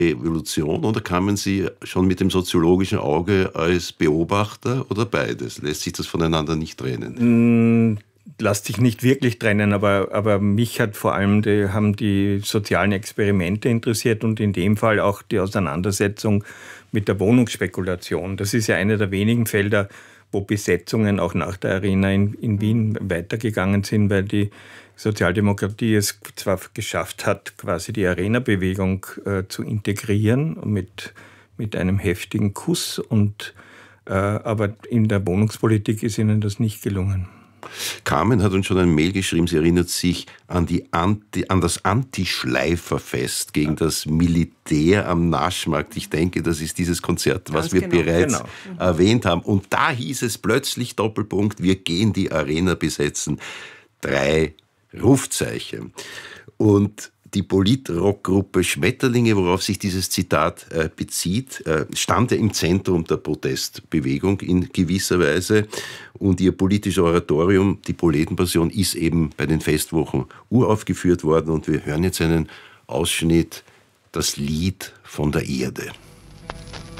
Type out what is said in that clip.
Evolution oder kamen Sie schon mit dem soziologischen Auge als Beobachter oder beides? Lässt sich das voneinander nicht trennen? Lässt sich nicht wirklich trennen, aber mich hat vor allem haben die sozialen Experimente interessiert und in dem Fall auch die Auseinandersetzung mit der Wohnungsspekulation. Das ist ja einer der wenigen Felder, wo Besetzungen auch nach der Arena in Wien weitergegangen sind, weil die Sozialdemokratie es zwar geschafft hat, quasi die Arena-Bewegung zu integrieren mit einem heftigen Kuss, aber in der Wohnungspolitik ist ihnen das nicht gelungen. Carmen hat uns schon ein Mail geschrieben, sie erinnert sich an das Anti-Schleifer-Fest gegen das Militär am Naschmarkt. Ich denke, das ist dieses Konzert, was wir bereits erwähnt haben. Und da hieß es plötzlich, Doppelpunkt, wir gehen die Arena besetzen. 3 Rufzeichen. Und die Politrockgruppe Schmetterlinge, worauf sich dieses Zitat bezieht, stand ja im Zentrum der Protestbewegung in gewisser Weise. Und ihr politisches Oratorium, die Proletenpassion, ist eben bei den Festwochen uraufgeführt worden. Und wir hören jetzt einen Ausschnitt, das Lied von der Erde.